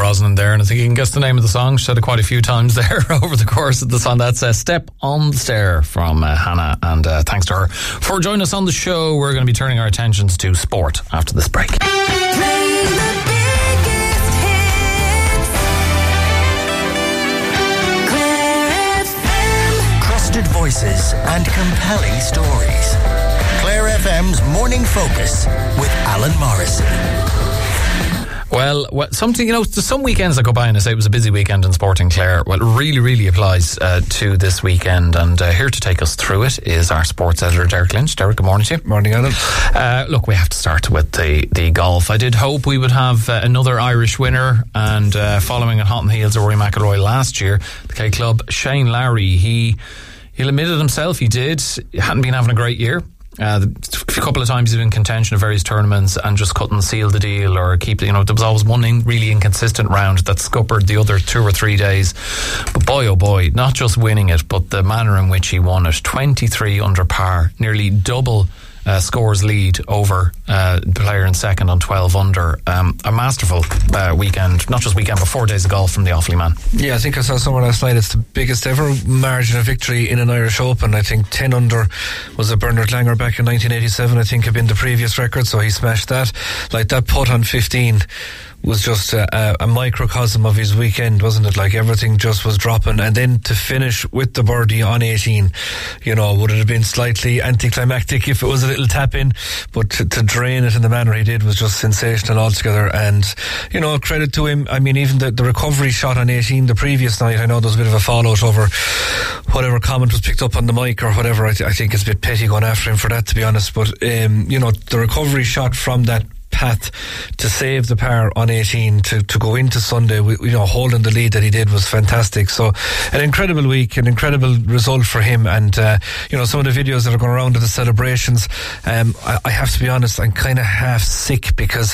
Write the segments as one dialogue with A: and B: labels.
A: Brosnan there, and I think you can guess the name of the song. She said it quite a few times there over the course of the song. That's Step on the Stair from Hannah, and thanks to her for joining us on the show. We're going to be turning our attentions to sport after this break.
B: Trusted voices and compelling stories. Clare FM's Morning Focus with Alan Morrissey.
A: Well, something, there's some weekends that go by and I say it was a busy weekend in sport in Clare. Well, it really, really applies to this weekend, and here to take us through it is our sports editor, Derek Lynch. Derek, good morning to you.
C: Morning, Alan.
A: Look, we have to start with the golf. I did hope we would have another Irish winner, and following at hot on the heels of Rory McIlroy last year, the K Club, Shane Lowry, he admitted himself he hadn't been having a great year. A couple of times he's been in contention of various tournaments and just couldn't seal the deal or keep, there was always one really inconsistent round that scuppered the other 2 or 3 days. But boy, oh boy, not just winning it, but the manner in which he won it. 23 under par, nearly double scores lead over the player in second on 12 under. A masterful weekend, not just weekend, but 4 days of golf from the Offaly man.
C: Yeah, I think I saw somewhere last night it's the biggest ever margin of victory in an Irish Open. I think 10 under was a Bernard Langer back in 1987, I think had been the previous record, so he smashed that. Like that putt on 15 was just a microcosm of his weekend, wasn't it? Like everything just was dropping, and then to finish with the birdie on 18, would it have been slightly anticlimactic if it was a little tap in, but to drain it in the manner he did was just sensational altogether. And credit to him. I mean, even the recovery shot on 18 the previous night, I know there was a bit of a fallout over whatever comment was picked up on the mic or whatever. I think it's a bit petty going after him for that, to be honest, but the recovery shot from that path to save the par on 18 to go into Sunday, holding the lead that he did was fantastic. So an incredible week, an incredible result for him. And some of the videos that are going around of the celebrations, I have to be honest, I'm kind of half sick because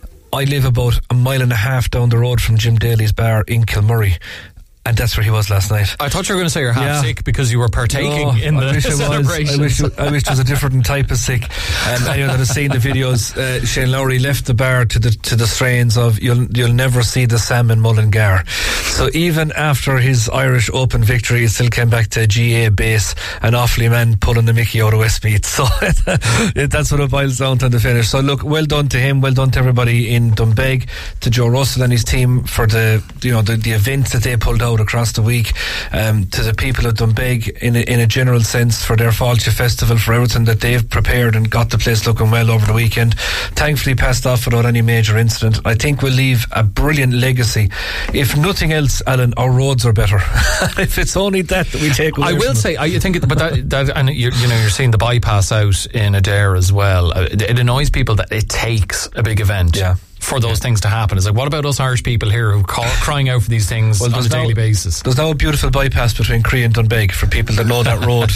C: I live about 1.5 miles down the road from Jim Daly's bar in Kilmurray. And that's where he was last night.
A: I thought you were going to say you're half sick because you were partaking in the celebration.
C: I wish there was a different type of sick. Anyone that has seen the videos, Shane Lowry left the bar to the strains of "You'll never see the Sam in Mullingar." So even after his Irish Open victory, he still came back to GA base, an Offaly man pulling the mickey out of Westmeath. So that's what it boils down to the finish. So look, well done to him, well done to everybody in Doonbeg, to Joe Russell and his team for the events that they pulled out across the week, to the people of Doonbeg in a general sense for their Fáilte Festival, for everything that they've prepared and got the place looking well over the weekend. Thankfully passed off without any major incident. I think we'll leave a brilliant legacy. If nothing else, Alan, our roads are better. If it's only that we take away.
A: I will say, I think, but that and you're seeing the bypass out in Adair as well. It annoys people that it takes a big event.
C: Yeah.
A: For those things to happen. It's like, what about us Irish people here who crying out for these things on a daily basis?
C: There's now a beautiful bypass between Cree and Doonbeg for people that know that road.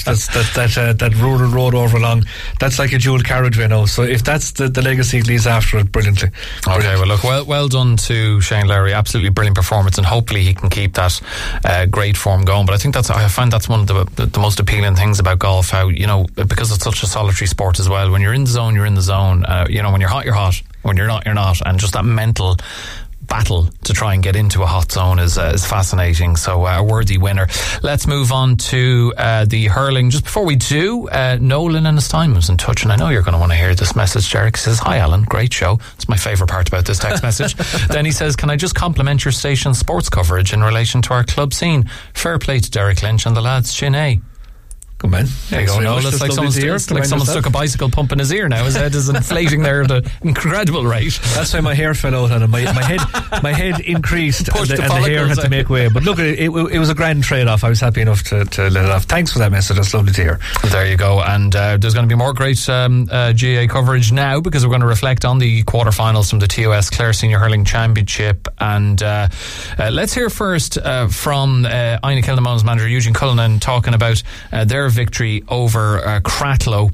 C: that rural road over along. That's like a dual carriageway now. So if that's the legacy it leaves after it, brilliantly.
A: Okay, well look, well done to Shane Lowry. Absolutely brilliant performance, and hopefully he can keep that great form going. But I find that's one of the most appealing things about golf. How because it's such a solitary sport as well. When you're in the zone, you're in the zone. When you're hot, you're hot. When you're not, you're not. And just that mental battle to try and get into a hot zone is fascinating. So a worthy winner. Let's move on to the hurling. Just before we do, Nolan and his time was in touch, and I know you're going to want to hear this message. Derek says, "Hi Alan, great show." It's my favourite part about this text message. Then he says, "Can I just compliment your station's sports coverage in relation to our club scene? Fair play to Derek Lynch and the lads, Chin A."
C: Good man.
A: There you go. No, it's like someone stuck a bicycle pump in his ear now. His head is inflating there at an incredible rate.
C: That's why my hair fell out and my head increased and the hair had to make way. But look, it was a grand trade-off. I was happy enough to let it off. Thanks for that message. That's lovely to hear.
A: There you go. And there's going to be more great GA coverage now, because we're going to reflect on the quarterfinals from the TOS Clare Senior Hurling Championship. And let's hear first from Ina Kilnamone's manager Eugene Cullinan talking about their victory over Cratloe,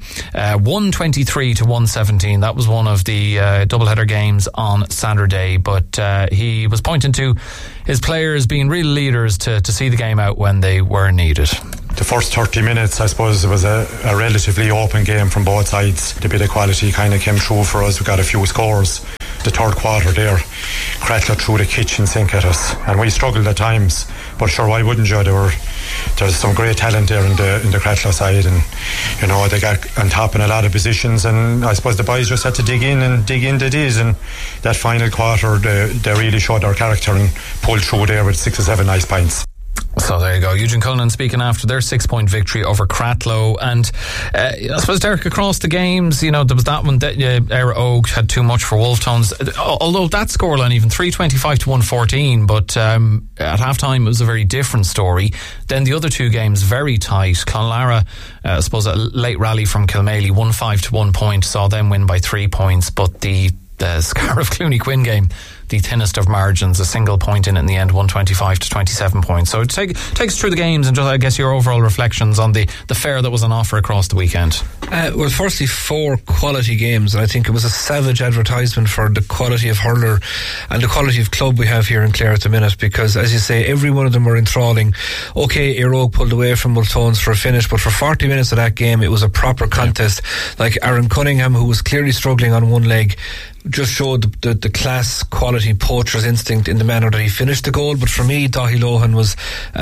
A: 123 to 117. That was one of the doubleheader games on Saturday, but he was pointing to his players being real leaders to see the game out when they were needed.
D: The first 30 minutes, I suppose, it was a relatively open game from both sides. The bit of quality kind of came through for us. We got a few scores. The third quarter there, Cratloe threw the kitchen sink at us, and we struggled at times. But sure, why wouldn't you? There's some great talent there in the Cratloe side, and you know they got on top in a lot of positions. And I suppose the boys just had to dig into these. And that final quarter, they really showed their character and pulled through there with 6 or 7 nice points.
A: So there you go. Eugene Cullinan speaking after their 6-point victory over Cratloe. And I suppose, Derek, across the games, you know, there was that one that Éire Óg had too much for Wolftones, although that scoreline even 325 to 114, but at half time it was a very different story. Then the other two games very tight. Clonlara, I suppose a late rally from Kilmaley, 1-5 to 1 point, saw them win by 3 points, but the Scariff Clooney Quinn game, the thinnest of margins, a single point in the end, 125 to 27 points. So take us through the games and just, I guess, your overall reflections on the fare that was on offer across the weekend.
C: Well, firstly, 4 quality games, and I think it was a savage advertisement for the quality of hurler and the quality of club we have here in Clare at the minute, because, as you say, every one of them were enthralling. Okay, Éire Óg pulled away from Multones for a finish, but for 40 minutes of that game, it was a proper contest. Like Aaron Cunningham, who was clearly struggling on one leg, just showed the class, quality, poacher's instinct in the manner that he finished the goal. But for me, Daithí Lohan was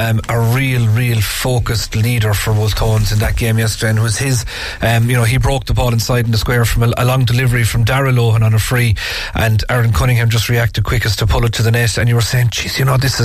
C: a real focused leader for Multones in that game yesterday, and it was his he broke the ball inside in the square from a long delivery from Darragh Lohan on a free, and Aaron Cunningham just reacted quickest to pull it to the net. And you were saying, geez,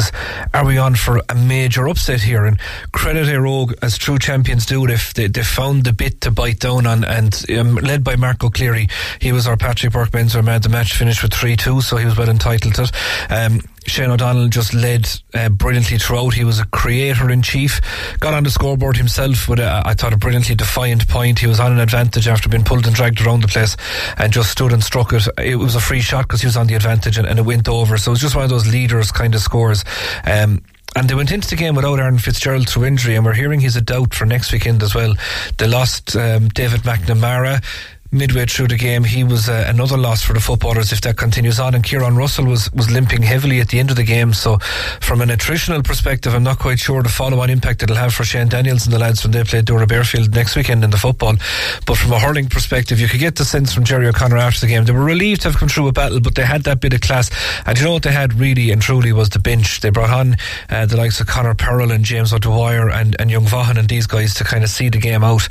C: are we on for a major upset here? And credit Éire Óg, as true champions do, they found the bit to bite down on, and led by Mark O'Cleary, he was our Patrick Burke-Benzer man. The match finished with 3-2, so he was well entitled to it. Shane O'Donnell just led brilliantly throughout. He was a creator in chief, got on the scoreboard himself with I thought a brilliantly defiant point. He was on an advantage after being pulled and dragged around the place, and just stood and struck it. It was a free shot because he was on the advantage, and it went over. So it was just one of those leaders kind of scores. And they went into the game without Aaron Fitzgerald through injury, and we're hearing he's a doubt for next weekend as well. They lost David McNamara midway through the game. He was another loss for the footballers if that continues on, and Kieran Russell was limping heavily at the end of the game. So from an attritional perspective, I'm not quite sure the follow-on impact it'll have for Shane Daniels and the lads when they play Dora Bearfield next weekend in the football. But from a hurling perspective, you could get the sense from Jerry O'Connor after the game, they were relieved to have come through a battle, but they had that bit of class. And you know what they had really and truly was the bench. They brought on the likes of Conor Perrell and James O'Dwyer and Young Vaughan and these guys to kind of see the game out.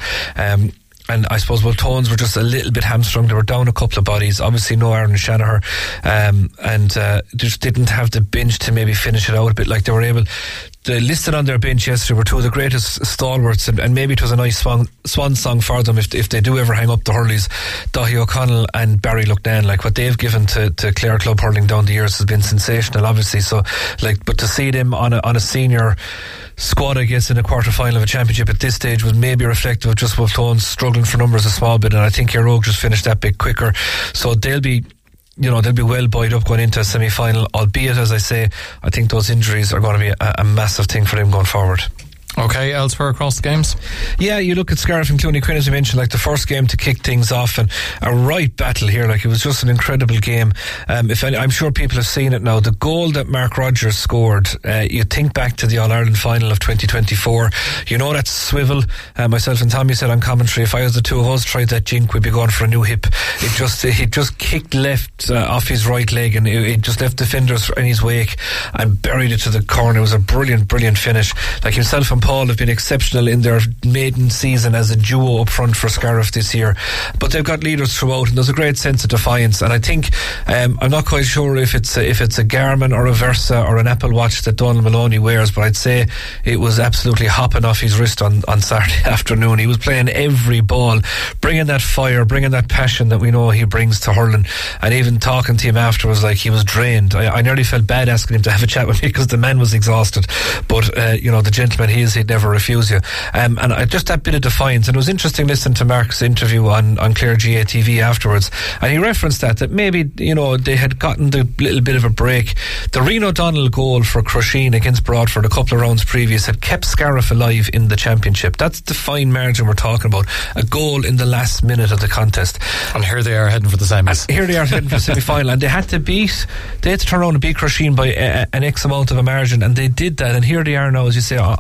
C: And I suppose Multones were just a little bit hamstrung. They were down a couple of bodies. Obviously no Aaron Shanaher, and just didn't have the bench to maybe finish it out a bit like they were able. They listed on their bench yesterday were two of the greatest stalwarts, and maybe it was a nice swan song for them if they do ever hang up the hurleys. Daithí O'Connell and Barry Lucknan, like what they've given to Clare Club hurling down the years has been sensational, obviously. So but to see them on a senior squad, I guess, in a quarter final of a championship at this stage was maybe reflective of just Multones struggling for numbers a small bit, and I think Éire Óg just finished that bit quicker. So they'll be well buoyed up going into a semi-final, albeit, as I say, I think those injuries are going to be a massive thing for them going forward.
A: Okay, elsewhere across the games?
C: Yeah, you look at Scariff and Clooney Quinn, as you mentioned, like the first game to kick things off, and a right battle here. Like, it was just an incredible game. I'm sure people have seen it now. The goal that Mark Rogers scored, you think back to the All-Ireland final of 2024. You know that swivel. Myself and Tommy said on commentary, if I was the two of us tried that jink, we'd be going for a new hip. It just kicked left off his right leg, and it just left defenders in his wake and buried it to the corner. It was a brilliant finish. Like, himself and Paul have been exceptional in their maiden season as a duo up front for Scariff this year, but they've got leaders throughout, and there's a great sense of defiance. And I think I'm not quite sure if it's a Garmin or a Versa or an Apple Watch that Donald Maloney wears, but I'd say it was absolutely hopping off his wrist on Saturday afternoon. He was playing every ball, bringing that fire, bringing that passion that we know he brings to hurling, and even talking to him afterwards like he was drained. I nearly felt bad asking him to have a chat with me because the man was exhausted, but the gentleman he is, he'd never refuse you. And just that bit of defiance. And it was interesting listening to Mark's interview on Clare GA TV afterwards, and he referenced that maybe they had gotten the little bit of a break. The Rian O'Donnell goal for Crusheen against Broadford a couple of rounds previous had kept Scariff alive in the championship. That's the fine margin we're talking about. A goal in the last minute of the contest,
A: and here they are heading for the semis.
C: Semi-final, and they had to turn around and beat Crusheen by an X amount of a margin, and they did that. And here they are now, as you say, in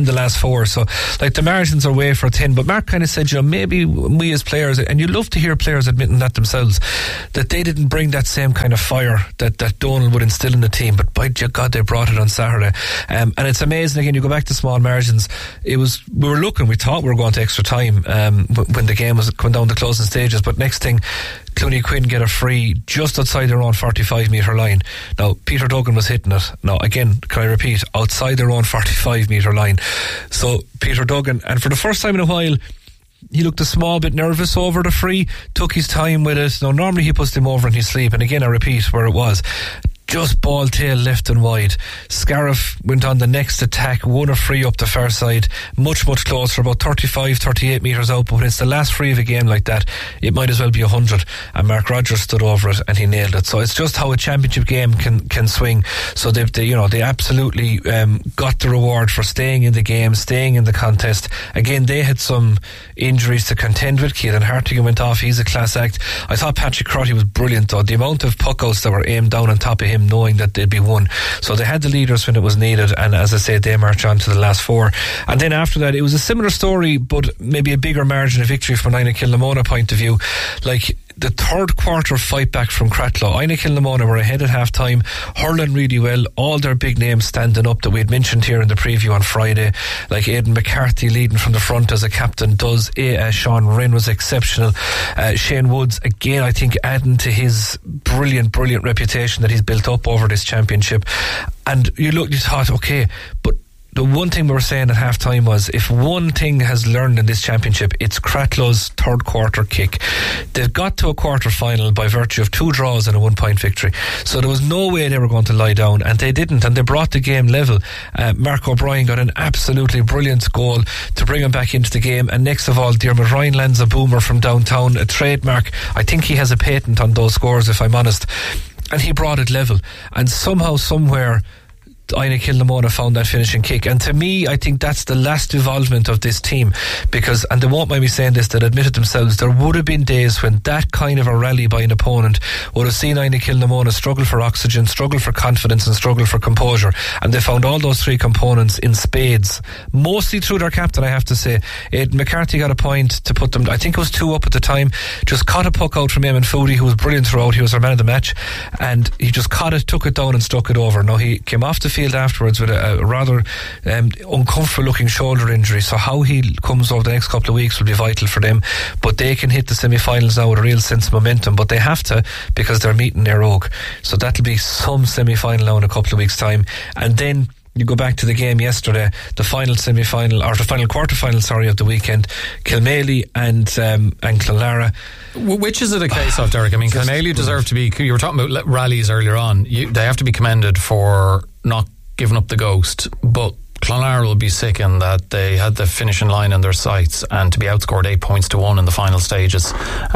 C: the last 4. So like the margins are way for thin. But Mark kind of said, maybe we as players, and you love to hear players admitting that themselves, that they didn't bring that same kind of fire that Donald would instill in the team. But by God, they brought it on Saturday. And it's amazing. Again, you go back to small margins. We thought we were going to extra time when the game was coming down the closing stages. But next thing, Clooney Quinn get a free just outside their own 45 metre line. Now, Peter Duggan was hitting it. Now, again, can I repeat, outside their own 45 metre line. So, Peter Duggan, and for the first time in a while, he looked a small bit nervous over the free, took his time with it. Now, normally he puts him over in his sleep, and again, I repeat where it was. Just ball tail left and wide. Scariff went on the next attack, won a free up the far side, much closer, about 35-38 metres out. But when it's the last free of a game like that, it might as well be 100. And Mark Rogers stood over it and he nailed it. So it's just how a championship game can swing. So they absolutely got the reward for staying in the game, staying in the contest. Again, they had some injuries to contend with. Keelan Hartigan went off. He's a class act. I thought Patrick Crotty was brilliant though. The amount of puck-outs that were aimed down on top of him, knowing that they'd be won. So they had the leaders when it was needed, and as I said, they march on to the last 4. And then after that, it was a similar story, but maybe a bigger margin of victory from Inagh Kilnamona point of view. Like the third quarter fight back from Cratloe, Inagh Kilnamona were ahead at half time, hurling really well, all their big names standing up that we had mentioned here in the preview on Friday, like Aidan McCarthy leading from the front as a captain does. Sean Wren was exceptional. Shane Woods, again, I think adding to his brilliant reputation that he's built up over this championship. And you thought, okay, but the one thing we were saying at half time was, if one thing has learned in this championship, it's Cratloe's third quarter kick. They've got to a quarter final by virtue of 2 draws and a 1-point victory. So there was no way they were going to lie down, and they didn't, and they brought the game level. Mark O'Brien got an absolutely brilliant goal to bring him back into the game, and next of all, Diarmuid Ryan lands a boomer from downtown, a trademark. I think he has a patent on those scores, if I'm honest. And he brought it level, and somehow, somewhere, Inagh Kilnamona found that finishing kick. And to me, I think that's the last evolvement of this team, because, and they won't mind me saying this, they'll admit it themselves, there would have been days when that kind of a rally by an opponent would have seen Inagh Kilnamona struggle for oxygen, struggle for confidence, and struggle for composure. And they found all those 3 components in spades, mostly through their captain, I have to say. McCarthy got a point to put them, I think it was 2 up at the time, just caught a puck out from Eamon Foodie, who was brilliant throughout. He was our man of the match, and he just caught it, took it down and stuck it over. Now, he came off the field afterwards with a rather uncomfortable looking shoulder injury, so how he comes over the next couple of weeks will be vital for them. But they can hit the semi-finals now with a real sense of momentum, but they have to, because they're meeting Éire Óg, so that'll be some semi-final now in a couple of weeks time. And then you go back to the game yesterday, the final semi-final, or the final quarter-final, of the weekend, Kilmaley and Clonlara.
A: Which is it a case of, Derek? I mean, Kilmaley deserve to be, you were talking about rallies earlier on, they have to be commended for not giving up the ghost, but Clonlara will be sick in that they had the finishing line in their sights, and to be outscored 8-1 in the final stages,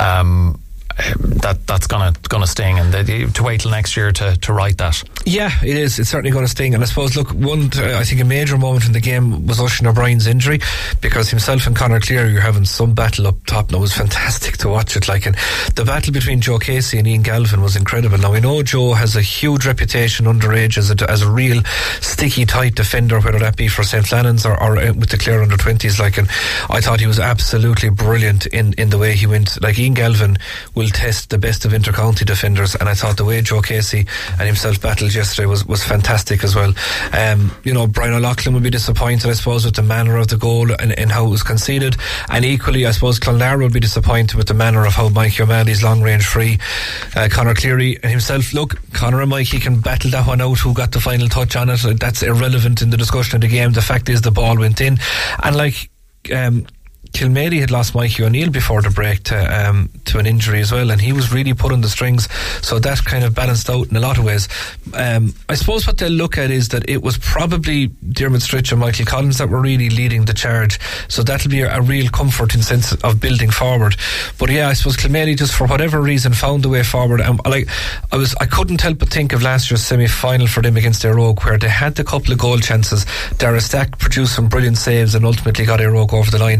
A: that's gonna sting, and to wait till next year to right that.
C: Yeah, it is. It's certainly going to sting. And I suppose, look, I think a major moment in the game was Oisin O'Brien's injury, because himself and Conor Cleary are having some battle up top. Now, it was fantastic to watch it. And the battle between Joe Casey and Ian Galvin was incredible. Now, we know Joe has a huge reputation underage as a real sticky, tight defender, whether that be for St. Flannan's or with the Clare under-20s. And I thought he was absolutely brilliant in the way he went. Ian Galvin will test the best of inter-county defenders, and I thought the way Joe Casey and himself battled yesterday was fantastic as well. Brian O'Loughlin would be disappointed, I suppose, with the manner of the goal and how it was conceded, and equally, I suppose, Clonlara would be disappointed with the manner of how Mikey O'Malley's long range free, Conor Cleary and himself, look, Conor and Mikey can battle that one out, who got the final touch on it. That's irrelevant in the discussion of the game. The fact is the ball went in, and Kilmaley had lost Mikey O'Neill before the break to an injury as well, and he was really pulling the strings, so that kind of balanced out in a lot of ways. I suppose what they'll look at is that it was probably Diarmuid Stritch and Michael Collins that were really leading the charge, so that'll be a real comfort in sense of building forward. But yeah, I suppose Kilmaley just for whatever reason found the way forward, and I couldn't help but think of last year's semi-final for them against Éire Óg, where they had a couple of goal chances. Dara Stack produced some brilliant saves and ultimately got Éire Óg over the line.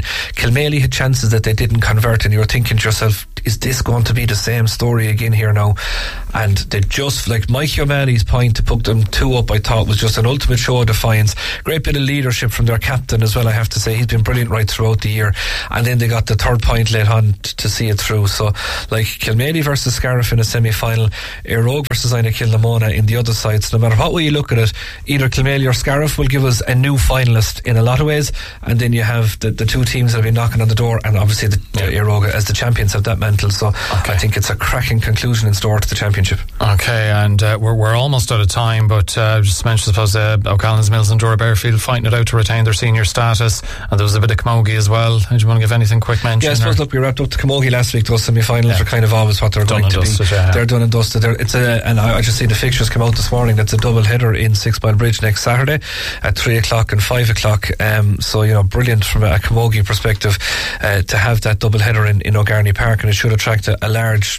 C: Kilmaley had chances that they didn't convert, and you were thinking to yourself, is this going to be the same story again here now? And they just, like Mike O'Malley's point to put them 2 up, I thought was just an ultimate show of defiance. Great bit of leadership from their captain as well, I have to say. He's been brilliant right throughout the year, and then they got the 3rd point late on to see it through. So like Kilmaley versus Scariff in a semi-final, Éire versus Aina Kilnamona in the other side. So no matter what way you look at it, either Kilmaley or Scariff will give us a new finalist in a lot of ways, and then you have the 2 teams that have been knocking on the door, and obviously the Éire as the champions have that mantle. So I think it's a cracking conclusion in store to the championship.
A: Okay, and we're almost out of time, but just to mention, I suppose O'Callaghan's Mills and Dora Bearfield fighting it out to retain their senior status, and there was a bit of Camogie as well. Do you want to give anything quick mention?
C: Yeah, I suppose, look, we wrapped up the Camogie last week. Those semi-finals are kind of always what they're going to be. They're done and dusted. And I just see the fixtures come out this morning. That's a double header in 6 Mile Bridge next Saturday at 3 o'clock and 5 o'clock. So, you know, brilliant from a Camogie perspective to have that double header in O'Garney Park, and it should attract a large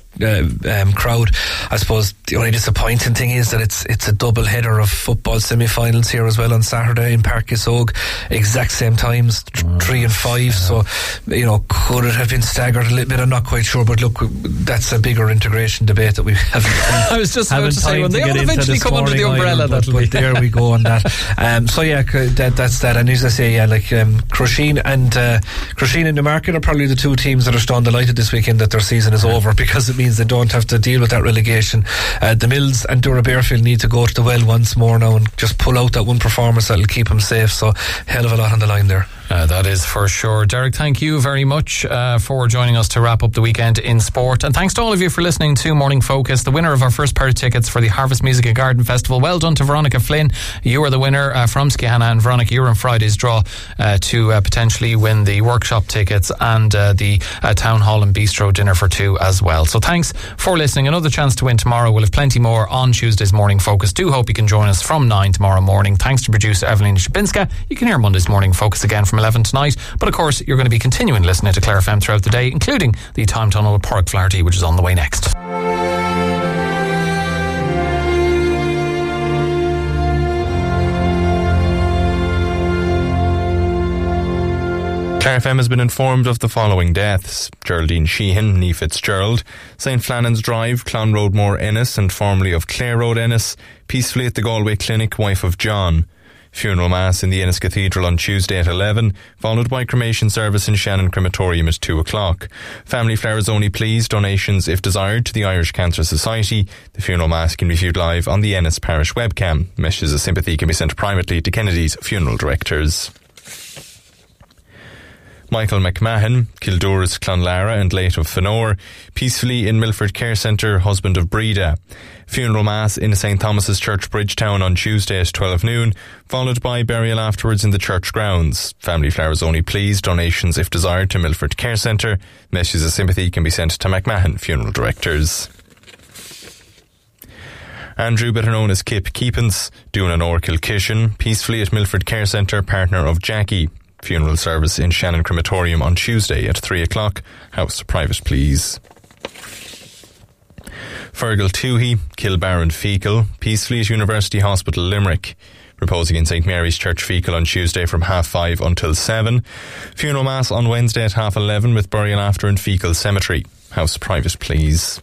C: crowd. I suppose the only disappointing thing is that it's a double header of football semi-finals here as well on Saturday in Park Kissogue, exact same times, 3 and 5. So, you know, could it have been staggered a little bit? I'm not quite sure, but look, that's a bigger integration debate that we haven't.
A: I was just about to say, when they all eventually come under the umbrella,
C: but there we go on that. So yeah, that's that. And as I say, yeah, like Crusheen and Newmarket are probably the 2 teams that are stunned delighted this weekend that their season is over, because it means they don't have to deal with that relegation. The Mills and Dora Bearfield need to go to the well once more now and just pull out that one performance that'll keep them safe. So hell of a lot on the line there.
A: That is for sure. Derek, thank you very much for joining us to wrap up the weekend in sport, and thanks to all of you for listening to Morning Focus. The winner of our first pair of tickets for the Harvest Music and Garden Festival, well done to Veronica Flynn. You are the winner from Skehana, and Veronica, you're in Friday's draw to potentially win the workshop tickets and the Town Hall and Bistro dinner for 2 as well. So thanks for listening. Another chance to win tomorrow. We'll have plenty more on Tuesday's Morning Focus. Do hope you can join us from 9 tomorrow morning. Thanks to producer Evelyn Szczepinska. You can hear Monday's Morning Focus again from 11 tonight, but of course you're going to be continuing listening to Clare FM throughout the day, including the Time Tunnel with Pádraig Flaherty, which is on the way next.
E: Clare FM has been informed of the following deaths: Geraldine Sheehan, née Fitzgerald, St Flannan's Drive, Clown Road, Moore Ennis, and formerly of Clare Road, Ennis, peacefully at the Galway Clinic, wife of John. Funeral Mass in the Ennis Cathedral on Tuesday at 11, followed by cremation service in Shannon Crematorium at 2 o'clock. Family flowers only, please. Donations, if desired, to the Irish Cancer Society. The funeral mass can be viewed live on the Ennis Parish webcam. Messages of sympathy can be sent privately to Kennedy's funeral directors. Michael McMahon, Kildore's Clonlara and late of Fenor, peacefully in Milford Care Centre, husband of Breda. Funeral Mass in St Thomas's Church, Bridgetown on Tuesday at 12 noon, followed by burial afterwards in the church grounds. Family flowers only, please. Donations, if desired, to Milford Care Centre. Messages of sympathy can be sent to McMahon funeral directors. Andrew, better known as Kip Keepins, Dúnan Or Kilkishen, peacefully at Milford Care Centre, partner of Jackie. Funeral service in Shannon Crematorium on Tuesday at 3 o'clock. House private, please. Fergal Toohey, Kilbarron Fecal, peacefully at University Hospital, Limerick. Reposing in St Mary's Church, Fecal on Tuesday from 5:30 until 7. Funeral Mass on Wednesday at 11:30 with burial after in Fecal Cemetery. House private, please.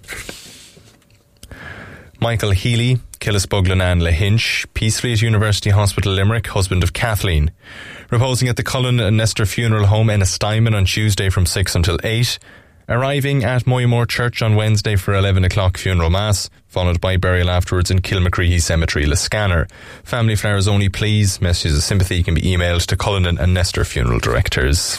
E: Michael Healy, Killisbuglanan Lahinch, peacefully at University Hospital, Limerick, husband of Kathleen. Reposing at the Cullen and Nestor Funeral Home, Ennistimon on Tuesday from 6 until 8. Arriving at Moymore Church on Wednesday for 11 o'clock funeral mass, followed by burial afterwards in Kilmacreehey Cemetery, Liscannor. Family flowers only, please. Messages of sympathy can be emailed to Cullinan and Nestor funeral directors.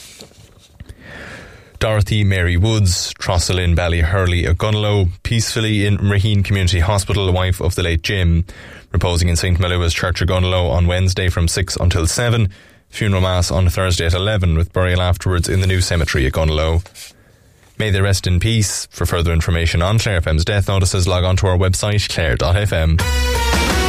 E: Dorothy Mary Woods, Trosselin Ballyhurley, Gunlow, peacefully in Raheen Community Hospital, wife of the late Jim. Reposing in St Malua's Church, Gunlow on Wednesday from 6 until 7. Funeral mass on Thursday at 11 with burial afterwards in the new cemetery at Gunlow. May they rest in peace. For further information on Clare FM's death notices, log on to our website, clare.fm.